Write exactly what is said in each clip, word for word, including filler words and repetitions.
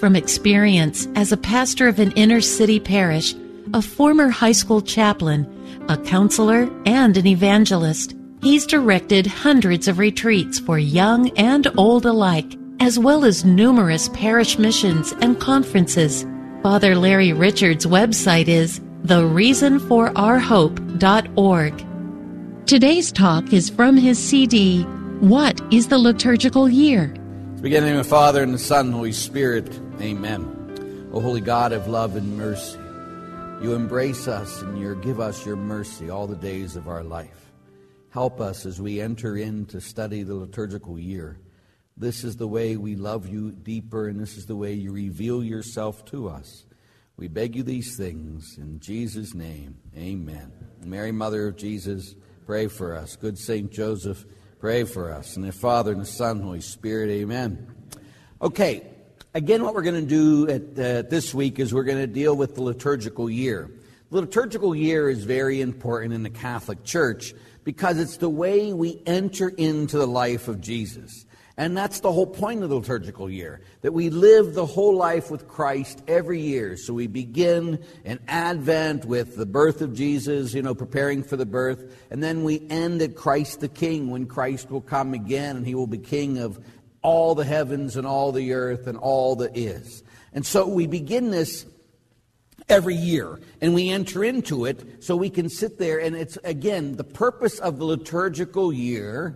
from experience as a pastor of an inner-city parish, a former high school chaplain, a counselor, and an evangelist. He's directed hundreds of retreats for young and old alike, as well as numerous parish missions and conferences. Father Larry Richards' website is the reason for our hope dot org. Today's talk is from his C D, What is the Liturgical Year? Beginning in the Father, and the Son, and the Holy Spirit. Amen. O holy God of love and mercy, you embrace us and you give us your mercy all the days of our life. Help us as we enter in to study the liturgical year. This is the way we love you deeper, and this is the way you reveal yourself to us. We beg you these things in Jesus' name. Amen. Mary, Mother of Jesus, pray for us. Good Saint Joseph, pray for us. And the Father, and the Son, and the Holy Spirit. Amen. Okay, again, what we're going to do at, uh, this week is we're going to deal with the liturgical year. The liturgical year is very important in the Catholic Church because it's the way we enter into the life of Jesus. And that's the whole point of the liturgical year, that we live the whole life with Christ every year. So we begin in Advent with the birth of Jesus, you know, preparing for the birth. And then we end at Christ the King, when Christ will come again and he will be King of all the heavens and all the earth and all that is. And so we begin this every year, and we enter into it so we can sit there. And it's, again, the purpose of the liturgical year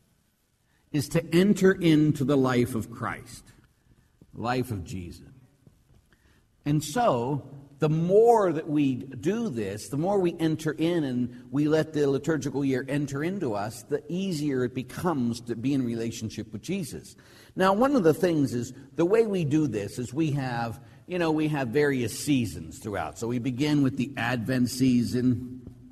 is to enter into the life of Christ, the life of Jesus. And so, the more that we do this, the more we enter in and we let the liturgical year enter into us, the easier it becomes to be in relationship with Jesus. Now, one of the things is, the way we do this is we have, you know, we have various seasons throughout. So we begin with the Advent season,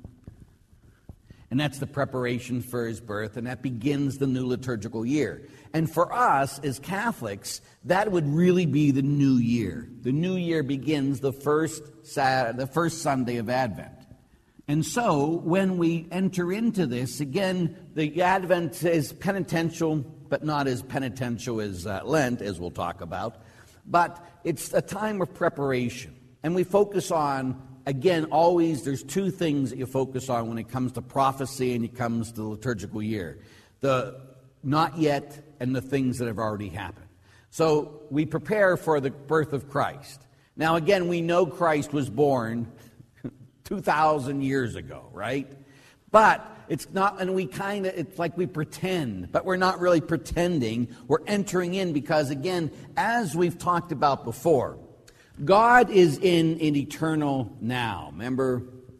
and that's the preparation for his birth, and that begins the new liturgical year. And for us, as Catholics, that would really be the new year. The new year begins the first Saturday, the first Sunday of Advent. And so, when we enter into this, again, the Advent is penitential, but not as penitential as uh, Lent, as we'll talk about. But it's a time of preparation. And we focus on, again, always there's two things that you focus on when it comes to prophecy and it comes to the liturgical year. The not yet and the things that have already happened. So we prepare for the birth of Christ. Now, again, we know Christ was born two thousand years ago, right? But it's not, and we kind of, it's like we pretend, but we're not really pretending. We're entering in because, again, as we've talked about before, God is in an eternal now. Remember,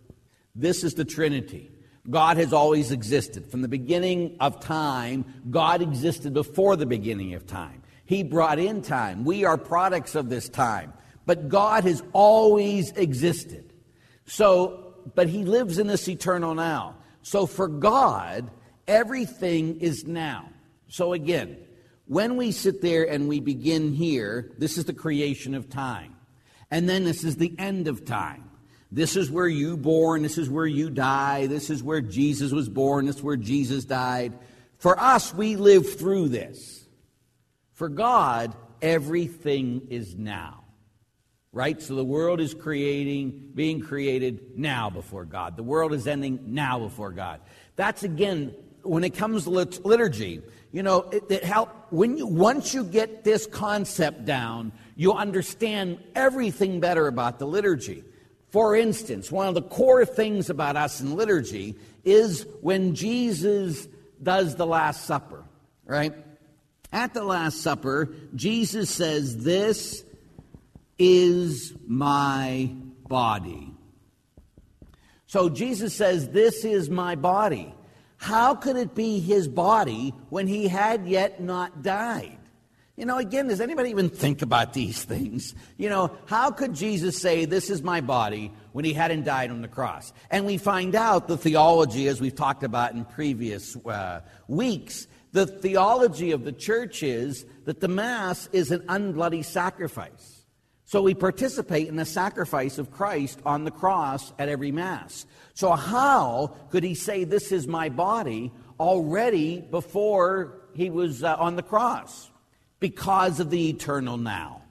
this is the Trinity. God has always existed. From the beginning of time, God existed before the beginning of time. He brought in time. We are products of this time. But God has always existed. So, but he lives in this eternal now. So for God, everything is now. So again, when we sit there and we begin here, this is the creation of time. And then this is the end of time. This is where you born, this is where you die, this is where Jesus was born, this is where Jesus died. For us, we live through this. For God, everything is now. Right? So the world is creating, being created now before God. The world is ending now before God. That's, again, when it comes to lit- liturgy, you know, it, it help when you once you get this concept down, you'll understand everything better about the liturgy. For instance, one of the core things about us in liturgy is when Jesus does the Last Supper, right? At the Last Supper, Jesus says, "This is my body." So Jesus says, "This is my body." How could it be his body when he had yet not died? You know, again, does anybody even think about these things? You know, how could Jesus say, "This is my body," when he hadn't died on the cross? And we find out the theology, as we've talked about in previous uh, weeks, the theology of the church is that the Mass is an unbloody sacrifice. So we participate in the sacrifice of Christ on the cross at every Mass. So how could he say, "This is my body," already before he was uh, on the cross? Because of the eternal now.